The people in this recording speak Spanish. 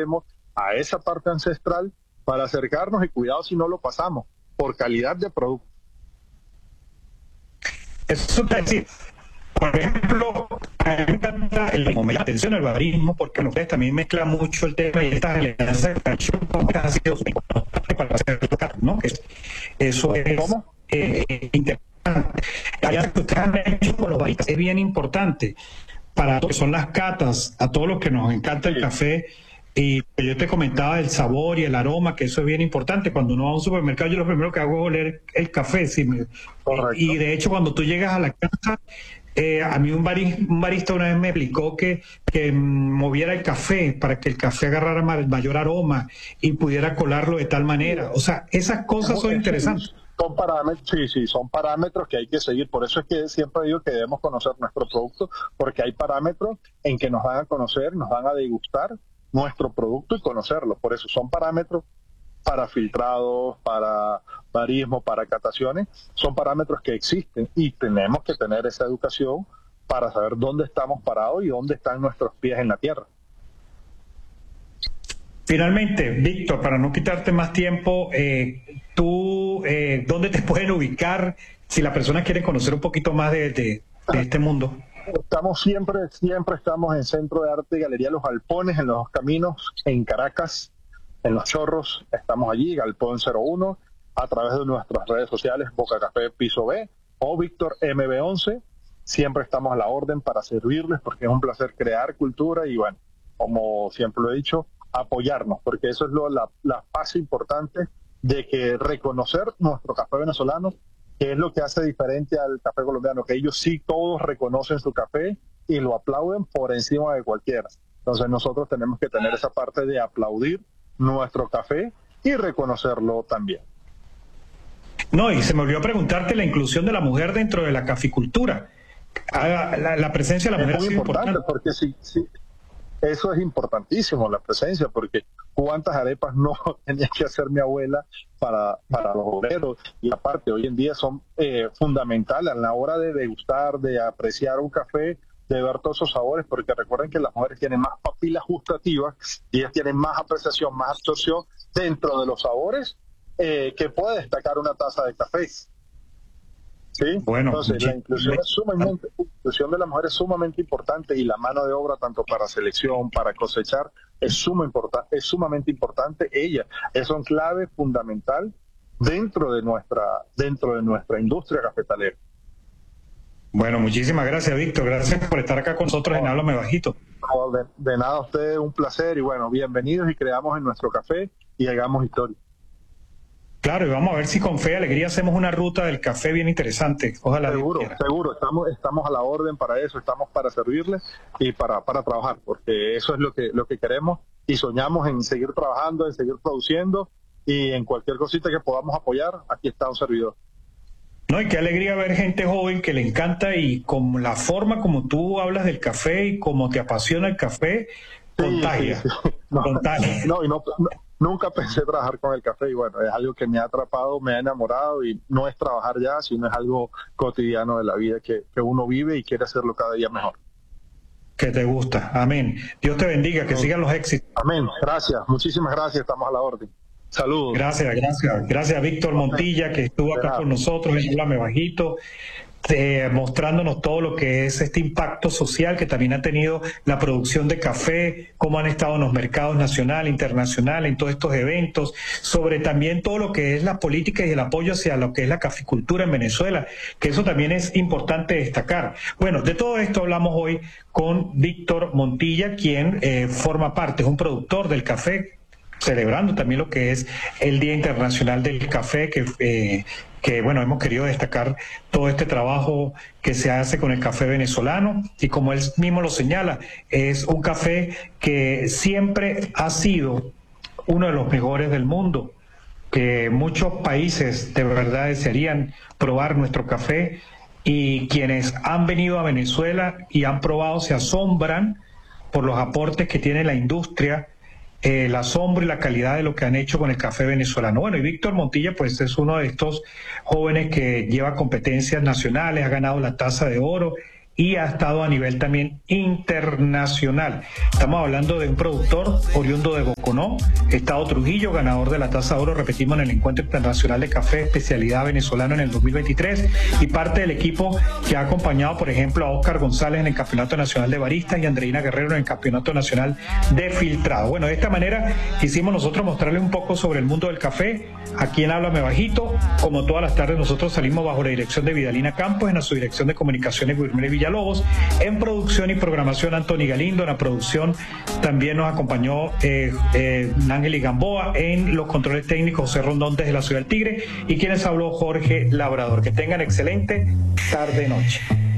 regresemos a esa parte ancestral para acercarnos y cuidado si no lo pasamos por calidad de producto. Eso es decir, por ejemplo, a mí me encanta la atención al barbarismo, porque ustedes también mezclan mucho el tema y estas alianzas de canción ha sido importante para hacer ¿no? Eso es interesante. La alianza que ustedes han hecho con los baristas es bien importante para todo lo que son las catas, a todos los que nos encanta el café. Y yo te comentaba el sabor y el aroma, que eso es bien importante. Cuando uno va a un supermercado, yo lo primero que hago es oler el café. Y de hecho, cuando tú llegas a la casa, a mí un barista una vez me explicó que moviera el café para que el café agarrara mayor aroma y pudiera colarlo de tal manera. O sea, esas cosas son interesantes. Son parámetros, sí, son parámetros que hay que seguir. Por eso es que siempre digo que debemos conocer nuestro producto, porque hay parámetros en que nos van a conocer, nos van a degustar nuestro producto y conocerlo. Por eso son parámetros para filtrados, para barismo, para cataciones, son parámetros que existen y tenemos que tener esa educación para saber dónde estamos parados y dónde están nuestros pies en la tierra. Finalmente, Víctor, para no quitarte más tiempo, ¿dónde te pueden ubicar si la persona quiere conocer un poquito más de este mundo? Estamos siempre estamos en Centro de Arte y Galería Los Galpones, en Los Caminos, en Caracas, en Los Chorros, estamos allí, Galpón 01, a través de nuestras redes sociales, Boca Café Piso B o Víctor MB11, siempre estamos a la orden para servirles, porque es un placer crear cultura y bueno, como siempre lo he dicho, apoyarnos, porque eso es la base importante de que reconocer nuestro café venezolano, que es lo que hace diferente al café colombiano, que ellos sí todos reconocen su café y lo aplauden por encima de cualquiera. Entonces nosotros tenemos que tener esa parte de aplaudir nuestro café y reconocerlo también. No, y se me olvidó preguntarte la inclusión de la mujer dentro de la caficultura. La presencia de la mujer es muy importante, porque sí, eso es importantísimo, la presencia, porque cuántas arepas no tenía que hacer mi abuela para los obreros, y aparte hoy en día son fundamentales a la hora de degustar, de apreciar un café, de ver todos esos sabores, porque recuerden que las mujeres tienen más papilas gustativas y ellas tienen más apreciación, más absorción dentro de los sabores que puede destacar una taza de café. ¿Sí? Bueno, entonces la inclusión de la mujer es sumamente importante, y la mano de obra tanto para selección, para cosechar, es sumamente importante. Ellas son clave fundamental dentro de nuestra industria cafetalera. Bueno, muchísimas gracias, Víctor. Gracias por estar acá con nosotros en Háblame Bajito. No, de nada, a ustedes un placer, y bueno, bienvenidos, y creamos en nuestro café y hagamos historia. Claro, y vamos a ver si con fe y alegría hacemos una ruta del café bien interesante. Ojalá. Seguro, estamos a la orden para eso, estamos para servirles y para trabajar, porque eso es lo que queremos y soñamos, en seguir trabajando, en seguir produciendo, y en cualquier cosita que podamos apoyar, aquí está un servidor. No, y qué alegría ver gente joven que le encanta, y con la forma como tú hablas del café y cómo te apasiona el café, contagia. Sí. Nunca pensé trabajar con el café, y bueno, es algo que me ha atrapado, me ha enamorado, y no es trabajar ya, sino es algo cotidiano de la vida que uno vive y quiere hacerlo cada día mejor. Que te gusta, amén. Dios te bendiga, que sigan los éxitos. Amén, gracias, muchísimas gracias, estamos a la orden. Saludos. Gracias a Víctor Montilla, que estuvo acá con nosotros en Háblame Bajito, mostrándonos todo lo que es este impacto social que también ha tenido la producción de café, cómo han estado en los mercados nacional, internacional, en todos estos eventos, sobre también todo lo que es la política y el apoyo hacia lo que es la caficultura en Venezuela, que eso también es importante destacar. Bueno, de todo esto hablamos hoy con Víctor Montilla, quien forma parte, es un productor del café, celebrando también lo que es el Día Internacional del Café, que bueno, hemos querido destacar todo este trabajo que se hace con el café venezolano, y como él mismo lo señala, es un café que siempre ha sido uno de los mejores del mundo, que muchos países de verdad desearían probar nuestro café, y quienes han venido a Venezuela y han probado se asombran por los aportes que tiene la industria, el asombro y la calidad de lo que han hecho con el café venezolano. Bueno, y Víctor Montilla pues es uno de estos jóvenes que lleva competencias nacionales, ha ganado la Taza de Oro y ha estado a nivel también internacional. Estamos hablando de un productor oriundo de Boconó, Estado Trujillo, ganador de la Taza de Oro, repetimos, en el Encuentro Internacional de Café, especialidad venezolano en el 2023, y parte del equipo que ha acompañado, por ejemplo, a Oscar González en el Campeonato Nacional de Baristas y Andreina Guerrero en el Campeonato Nacional de Filtrado. Bueno, de esta manera quisimos nosotros mostrarles un poco sobre el mundo del café. Aquí en Háblame Bajito, como todas las tardes, nosotros salimos bajo la dirección de Vidalina Campos, en la subdirección de Comunicaciones Guillermo Villalobos, en producción y programación Anthony Galindo, en la producción también nos acompañó Ángel Gamboa, en los controles técnicos José Rondón desde la Ciudad del Tigre, y quienes habló Jorge Labrador. Que tengan excelente tarde-noche.